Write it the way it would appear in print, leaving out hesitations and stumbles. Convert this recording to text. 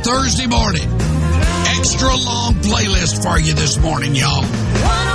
Thursday morning. Extra long playlist for you this morning, y'all.